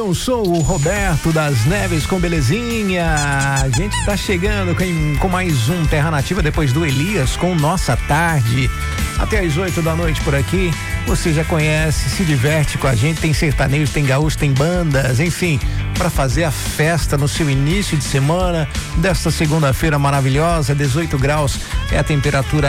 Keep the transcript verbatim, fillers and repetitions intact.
eu sou o Roberto das Neves com Belezinha. A gente tá chegando com, com mais um Terra Nativa depois do Elias com Nossa Tarde. Até às oito da noite por aqui. Você já conhece, se diverte com a gente. Tem sertanejo, tem gaúcho, tem bandas, enfim, para fazer a festa no seu início de semana desta segunda-feira maravilhosa. dezoito graus é a temperatura